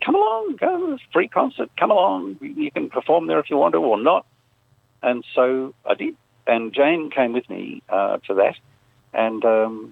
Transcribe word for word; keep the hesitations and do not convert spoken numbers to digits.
come along, go, it's a free concert, come along, you can perform there if you want to or not. And so I did. And Jane came with me uh, to that. And um,